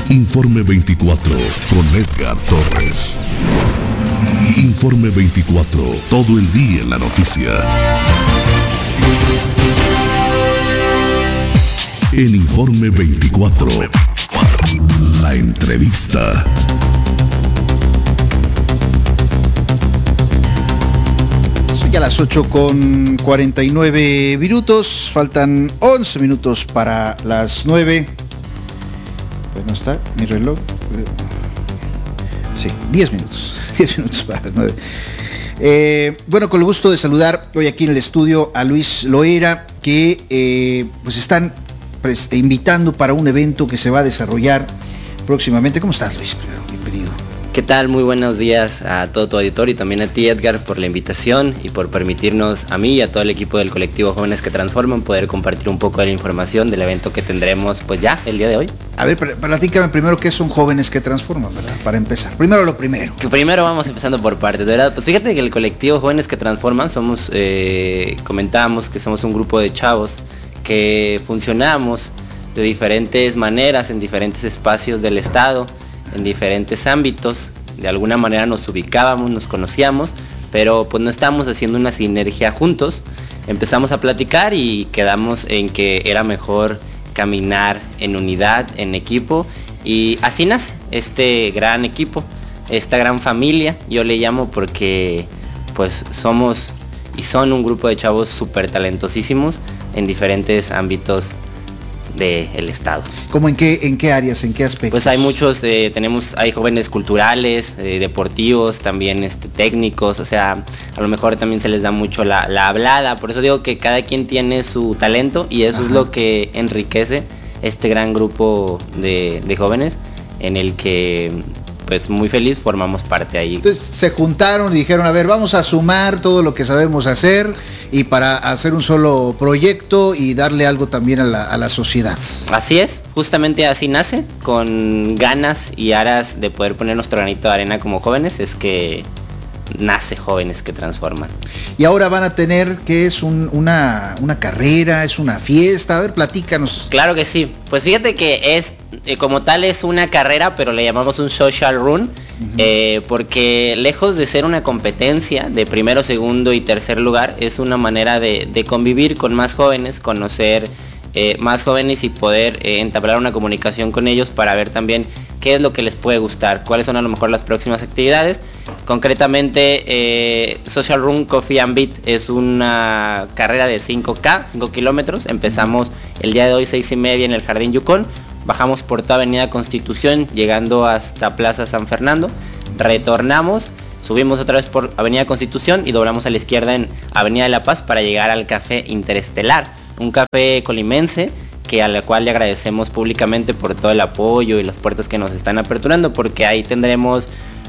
Informe 24 con Edgar Torres. Informe 24, todo el día en la noticia. En Informe 24, la entrevista. Son ya las 8:49, faltan 11 minutos para las 9. Pues no está mi reloj. Sí, 10 minutos. 10 minutos para las 9. Bueno, con el gusto de saludar hoy aquí en el estudio a Luis Loera, que pues están invitando para un evento que se va a desarrollar próximamente. ¿Cómo estás, Luis? Bienvenido. ¿Qué tal? Muy buenos días a todo tu auditorio y también a ti, Edgar, por la invitación y por permitirnos a mí y a todo el equipo del colectivo Jóvenes que Transforman poder compartir un poco de la información del evento que tendremos pues ya el día de hoy. A ver, platícame primero qué son Jóvenes que Transforman, ¿verdad? Para empezar. Primero lo primero. Que primero vamos empezando por partes, ¿verdad? Pues fíjate que el colectivo Jóvenes que Transforman somos, comentábamos que somos un grupo de chavos que funcionamos de diferentes maneras en diferentes espacios del estado, en diferentes ámbitos. De alguna manera nos ubicábamos, nos conocíamos, pero pues no estábamos haciendo una sinergia juntos. Empezamos a platicar y quedamos en que era mejor caminar en unidad, en equipo, y así nace este gran equipo, esta gran familia. Yo le llamo porque pues somos y son un grupo de chavos súper talentosísimos en diferentes ámbitos del estado. ¿Cómo en qué áreas, en qué aspectos? Pues hay muchos, hay jóvenes culturales, deportivos, también técnicos, o sea, a lo mejor también se les da mucho la hablada. Por eso digo que cada quien tiene su talento y eso es lo que enriquece este gran grupo de jóvenes en el que pues muy feliz formamos parte ahí. Entonces se juntaron y dijeron, a ver, vamos a sumar todo lo que sabemos hacer y para hacer un solo proyecto y darle algo también a la sociedad. Así es, justamente así nace, con ganas y aras de poder poner nuestro granito de arena como jóvenes, es que nace Jóvenes que Transforman. Y ahora van a tener, ¿qué es? Una carrera, es una fiesta, a ver, platícanos. Claro que sí, pues fíjate que es, como tal es una carrera, pero le llamamos un social run, porque lejos de ser una competencia de primero, segundo y tercer lugar, es una manera de convivir con más jóvenes, conocer más jóvenes y poder entablar una comunicación con ellos para ver también qué es lo que les puede gustar, cuáles son a lo mejor las próximas actividades. Concretamente, Social Run Coffee and Beat es una carrera de 5 kilómetros. Empezamos el día de hoy 6:30 en el Jardín Yukon, bajamos por toda Avenida Constitución, llegando hasta Plaza San Fernando, retornamos, subimos otra vez por Avenida Constitución y doblamos a la izquierda en Avenida de la Paz para llegar al Café Interestelar, un café colimense que a la cual le agradecemos públicamente por todo el apoyo y las puertas que nos están aperturando, porque ahí tendremos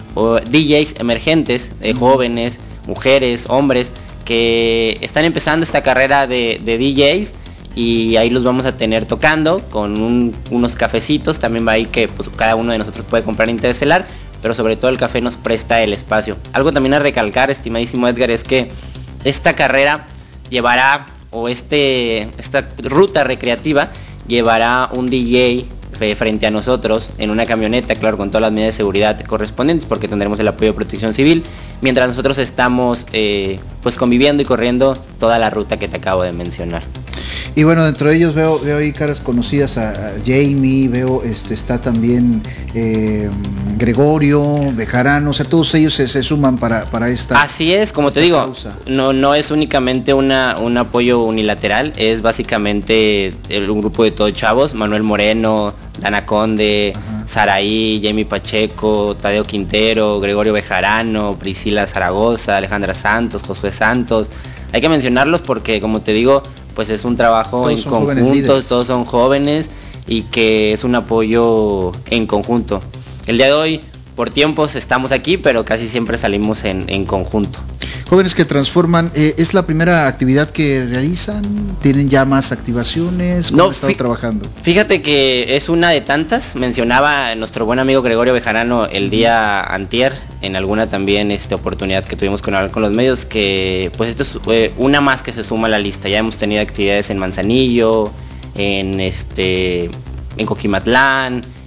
DJs emergentes, jóvenes, mujeres, hombres, que están empezando esta carrera de DJs, y ahí los vamos a tener tocando con unos cafecitos. También va ahí que pues cada uno de nosotros puede comprar Interestelar, pero sobre todo el café nos presta el espacio. Algo también a recalcar, estimadísimo Edgar, es que esta carrera llevará, o esta ruta recreativa llevará un DJ frente a nosotros en una camioneta, claro, con todas las medidas de seguridad correspondientes, porque tendremos el apoyo de Protección Civil, mientras nosotros estamos pues conviviendo y corriendo toda la ruta que te acabo de mencionar. Y bueno, dentro de ellos veo ahí caras conocidas, a Jamie, veo está también Gregorio, Bejarano, o sea, todos ellos se suman para esta. Así es, como te digo, causa. No es únicamente un apoyo unilateral, es básicamente un grupo de todos chavos: Manuel Moreno, Dana Conde, Saraí, Jamie Pacheco, Tadeo Quintero, Gregorio Bejarano, Priscila Zaragoza, Alejandra Santos, Josué Santos. Hay que mencionarlos porque, como te digo, pues es un trabajo en conjunto, todos son jóvenes y que es un apoyo en conjunto. El día de hoy, por tiempos, estamos aquí, pero casi siempre salimos en conjunto. Jóvenes que Transforman, ¿es la primera actividad que realizan? ¿Tienen ya más activaciones? ¿Cómo han estado trabajando? Fíjate que es una de tantas. Mencionaba nuestro buen amigo Gregorio Bejarano el día antier, en alguna también oportunidad que tuvimos con hablar con los medios, que pues esto es una más que se suma a la lista. Ya hemos tenido actividades en Manzanillo, en Coquimatlán,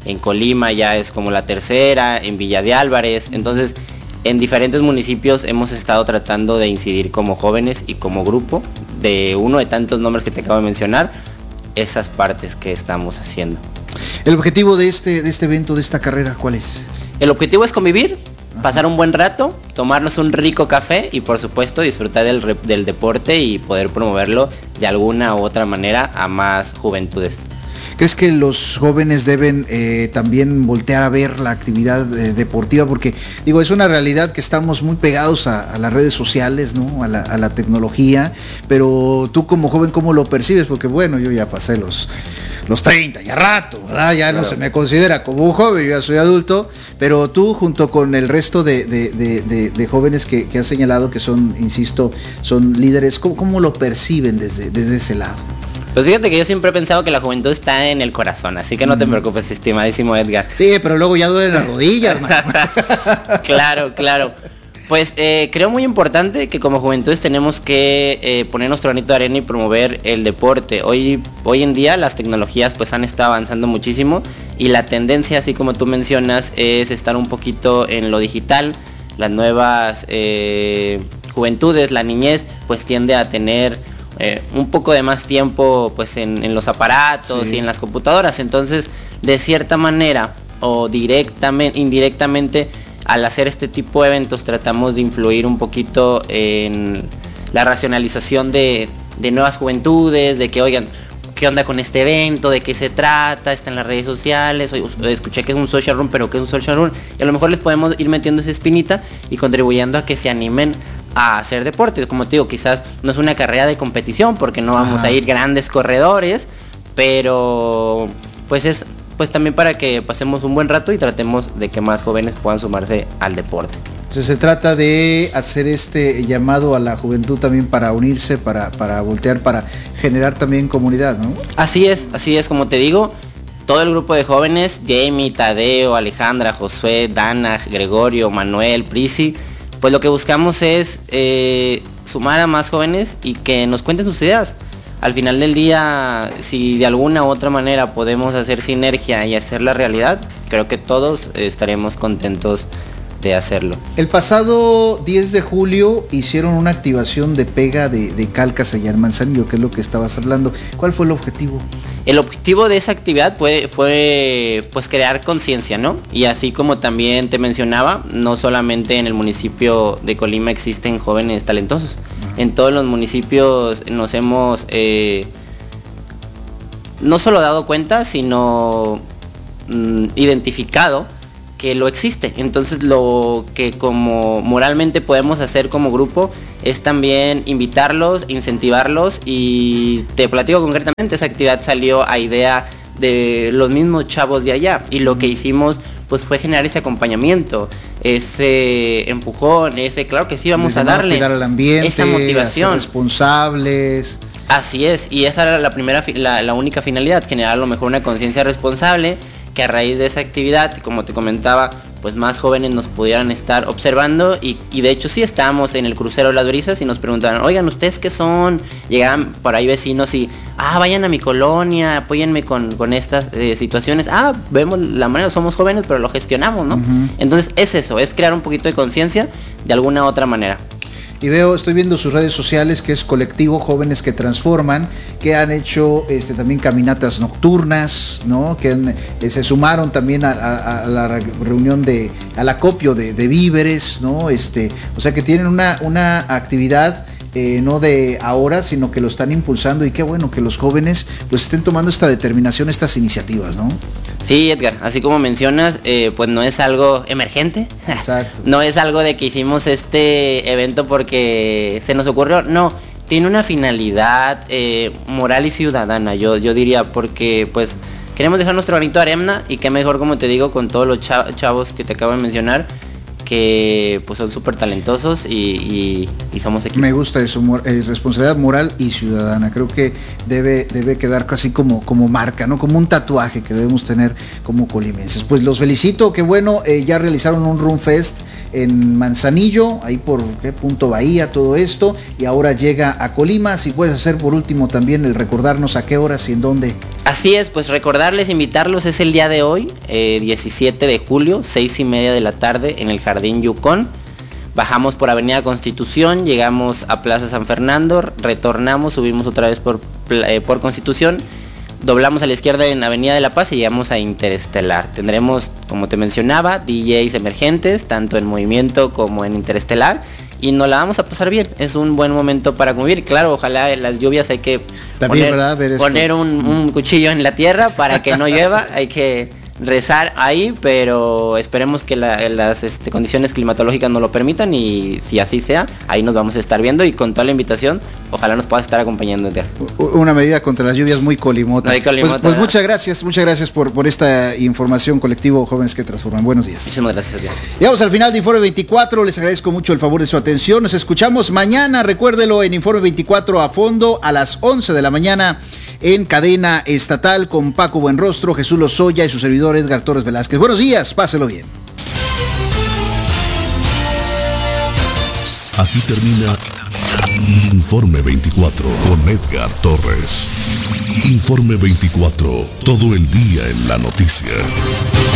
en Colima ya es como la tercera, en Villa de Álvarez. Entonces en diferentes municipios hemos estado tratando de incidir como jóvenes y como grupo de uno de tantos nombres que te acabo de mencionar, esas partes que estamos haciendo. ¿El objetivo de este evento, de esta carrera, cuál es? El objetivo es convivir, pasar un buen rato, tomarnos un rico café y por supuesto disfrutar del deporte y poder promoverlo de alguna u otra manera a más juventudes. ¿Crees que los jóvenes deben también voltear a ver la actividad deportiva? Porque digo, es una realidad que estamos muy pegados a las redes sociales, ¿no? A la tecnología, pero tú como joven, ¿cómo lo percibes? Porque bueno, yo ya pasé los 30, ya rato, ¿verdad? Ya claro. No se me considera como un joven, yo ya soy adulto, pero tú junto con el resto de jóvenes que has señalado que son, insisto, son líderes, ¿cómo lo perciben desde ese lado? Pues fíjate que yo siempre he pensado que la juventud está en el corazón, así que no te preocupes, estimadísimo Edgar. Sí, pero luego ya duelen las rodillas, man. Claro. Pues creo muy importante que como juventudes tenemos que poner nuestro granito de arena y promover el deporte. Hoy en día las tecnologías pues han estado avanzando muchísimo y la tendencia, así como tú mencionas, es estar un poquito en lo digital. Las nuevas juventudes, la niñez, pues tiende a tener un poco de más tiempo pues en los aparatos y en las computadoras. Entonces, de cierta manera o indirectamente, al hacer este tipo de eventos tratamos de influir un poquito en la racionalización de nuevas juventudes, de que oigan, ¿qué onda con este evento? ¿De qué se trata? Está en las redes sociales, escuché que es un social room, pero ¿qué es un social room? Y a lo mejor les podemos ir metiendo esa espinita y contribuyendo a que se animen a hacer deporte. Como te digo, quizás no es una carrera de competición porque no vamos a ir grandes corredores, pero pues es pues también para que pasemos un buen rato y tratemos de que más jóvenes puedan sumarse al deporte. Entonces se trata de hacer este llamado a la juventud también para unirse, para voltear, para generar también comunidad, ¿no? Así es, como te digo, todo el grupo de jóvenes, Jamie, Tadeo, Alejandra, Josué, Dana, Gregorio, Manuel, Prisi, pues lo que buscamos es sumar a más jóvenes y que nos cuenten sus ideas. Al final del día, si de alguna u otra manera podemos hacer sinergia y hacerla realidad, creo que todos estaremos contentos de hacerlo. El pasado 10 de julio hicieron una activación de pega de calcas allá en Manzanillo, que es lo que estabas hablando. ¿Cuál fue el objetivo? El objetivo de esa actividad fue pues crear conciencia, ¿no? Y así como también te mencionaba, no solamente en el municipio de Colima existen jóvenes talentosos. En todos los municipios nos hemos no solo dado cuenta, sino identificado que lo existe. Entonces lo que como moralmente podemos hacer como grupo es también invitarlos, incentivarlos, y te platico concretamente, esa actividad salió a idea de los mismos chavos de allá, y lo que hicimos pues fue generar ese acompañamiento, ese empujón, ese claro que sí vamos a darle, cuidar el ambiente, esa motivación, ser responsables. Así es, y esa era la única finalidad, generar a lo mejor una conciencia responsable, que a raíz de esa actividad, como te comentaba, pues más jóvenes nos pudieran estar observando, y de hecho sí estábamos en el crucero Las Brisas y nos preguntaban, oigan, ¿ustedes qué son? Llegaban por ahí vecinos y, vayan a mi colonia, apóyenme con estas situaciones, vemos la manera, somos jóvenes pero lo gestionamos, ¿no? Entonces es eso, es crear un poquito de conciencia de alguna otra manera. Y estoy viendo sus redes sociales, que es Colectivo Jóvenes que Transforman, que han hecho también caminatas nocturnas, ¿no? Que se sumaron también a la reunión al acopio de víveres, ¿no? O sea que tienen una actividad no de ahora, sino que lo están impulsando, y qué bueno que los jóvenes pues estén tomando esta determinación, estas iniciativas, ¿no? Sí, Edgar, así como mencionas, pues no es algo emergente. Exacto. No es algo de que hicimos este evento porque se nos ocurrió, no, tiene una finalidad moral y ciudadana, yo diría, porque pues queremos dejar nuestro granito de arena, y qué mejor, como te digo, con todos los chavos que te acabo de mencionar, que pues son súper talentosos y somos equipo. Me gusta eso, responsabilidad moral y ciudadana. Creo que debe quedar casi como marca, ¿no? Como un tatuaje que debemos tener como colimenses. Pues los felicito, qué bueno, ya realizaron un Room Fest en Manzanillo, ahí por Punto Bahía, todo esto, y ahora llega a Colima. Si puedes hacer por último también el recordarnos a qué horas y en dónde. Así es, pues recordarles, invitarlos, es el día de hoy, 17 de julio, 6:30 de la tarde en el Jardín Yukon. Bajamos por Avenida Constitución, llegamos a Plaza San Fernando, retornamos, subimos otra vez por Constitución, doblamos a la izquierda en Avenida de la Paz y llegamos a Interestelar. Tendremos, como te mencionaba, DJs emergentes, tanto en movimiento como en Interestelar, y nos la vamos a pasar bien. Es un buen momento para convivir. Claro, ojalá en las lluvias hay que también, poner un cuchillo en la tierra para que no llueva, hay que rezar ahí, pero esperemos que las condiciones climatológicas nos lo permitan, y si así sea, ahí nos vamos a estar viendo, y con toda la invitación, ojalá nos puedas estar acompañando. Una medida contra las lluvias muy colimota. Pues muchas gracias por esta información. Colectivo Jóvenes que Transforman. Buenos días. Muchísimas gracias. Llegamos al final de Informe 24, les agradezco mucho el favor de su atención. Nos escuchamos mañana, recuérdelo, en Informe 24 a fondo a las 11 de la mañana en cadena estatal con Paco Buenrostro, Jesús Lozoya y su servidor Edgar Torres Velázquez. Buenos días, páselo bien. Aquí termina Informe 24 con Edgar Torres. Informe 24, todo el día en la noticia.